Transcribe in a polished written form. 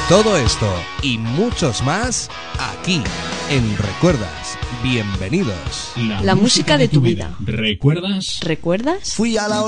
Todo esto y muchos más aquí en Recuerdas. Bienvenidos. La música de tu vida. ¿Recuerdas? ¿Recuerdas? Fui a la